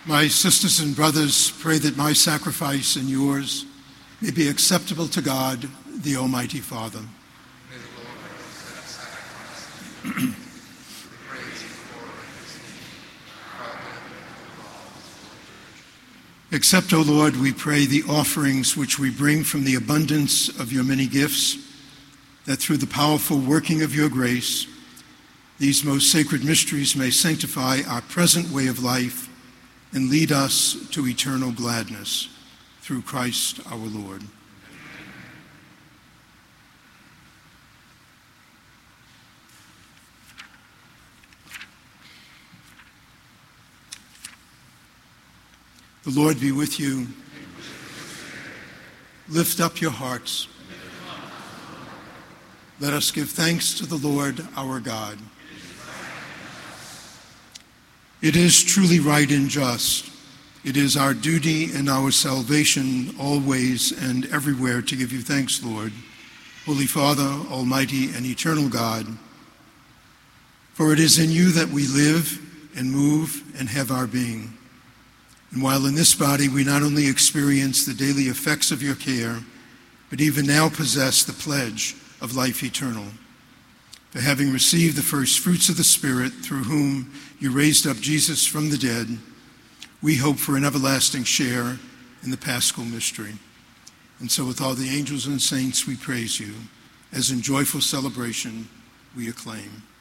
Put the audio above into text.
My sisters and brothers, pray that my sacrifice and yours may be acceptable to God, the Almighty Father. May the Lord accept that sacrifice for the praise and glory of his name, our God and all his church. Accept, O Lord, we pray, the offerings which we bring from the abundance of your many gifts, that through the powerful working of your grace, these most sacred mysteries may sanctify our present way of life and lead us to eternal gladness. Through Christ our Lord. The Lord be with you. Lift up your hearts. Let us give thanks to the Lord our God. It is truly right and just. It is our duty and our salvation always and everywhere to give you thanks, Lord, Holy Father, Almighty and eternal God. For it is in you that we live and move and have our being. And while in this body we not only experience the daily effects of your care, but even now possess the pledge of life eternal. For having received the first fruits of the Spirit, through whom you raised up Jesus from the dead, we hope for an everlasting share in the Paschal mystery. And so with all the angels and saints we praise you. As in joyful celebration we acclaim.